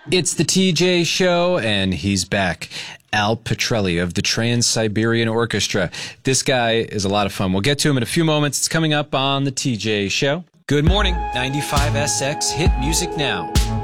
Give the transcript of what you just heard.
It's the TJ Show, and he's back. Al Pitrelli of the Trans-Siberian Orchestra. This guy is a lot of fun. We'll get to him in a few moments. It's coming up on the TJ Show. Good morning. 95SX Hit Music Now.